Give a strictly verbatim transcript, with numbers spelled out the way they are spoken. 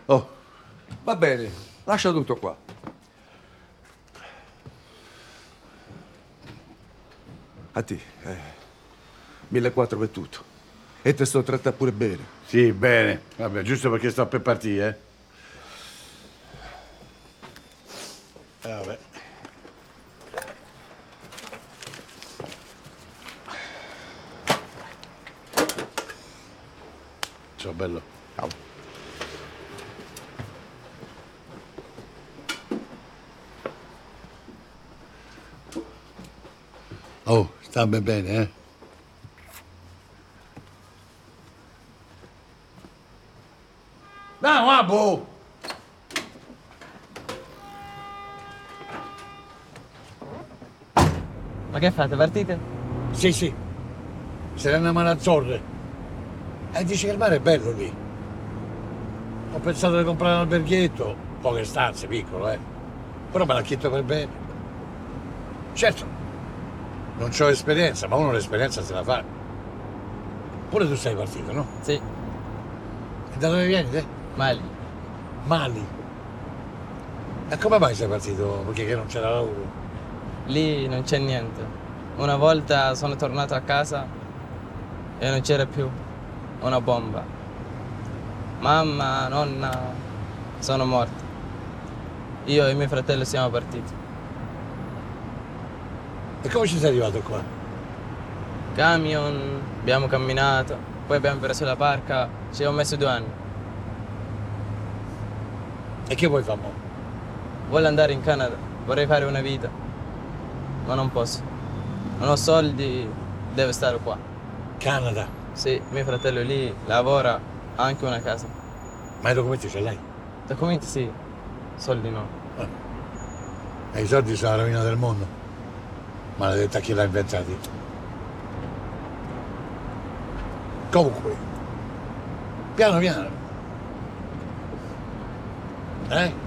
Oh, va bene, lascia tutto qua. A te, eh, millequattrocento per tutto. E te sto trattando pure bene. Sì, bene. Vabbè, giusto perché sto per partire, eh? Eh, vabbè. Ciao, bello. Ciao. Oh, sta ben bene, eh? No, Abu! Ma che fate, partite? Sì, sì. Serena Manazzorre. E dice che il mare è bello lì. Ho pensato di comprare un alberghetto, poche stanze, piccolo, eh. Però me l'ha chiesto per bene. Certo, non c'ho esperienza, ma uno l'esperienza se la fa. Pure tu sei partito, no? Sì, E da dove vieni te? Mali. Mali. E come mai sei partito? Perché che non c'era lavoro? Lì non c'è niente. Una volta sono tornato a casa e non c'era più una bomba. Mamma, nonna sono morti. Io e mio fratello siamo partiti. E come ci sei arrivato qua? Camion, abbiamo camminato, poi abbiamo preso la barca, ci ho messo due anni. E che vuoi fare mo? Voglio andare in Canada, vorrei fare una vita, ma non posso. Non ho soldi, devo stare qua. Canada. Sì, mio fratello lì lavora, ha anche una casa. Ma i documenti ce l'hai? Documenti sì, soldi no. E i soldi sono la rovina del mondo. Maledetta chi l'ha inventati. Comunque, piano piano. Eh?